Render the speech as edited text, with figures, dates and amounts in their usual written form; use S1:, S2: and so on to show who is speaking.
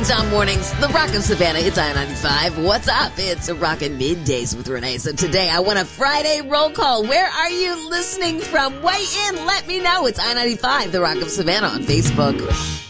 S1: Tom Mornings, the Rock of Savannah. It's I-95. What's up? It's a Rockin' Middays with Renee. So today I want a Friday roll call. Where are you listening from? Weigh in. Let me know. It's I-95, the Rock of Savannah on Facebook.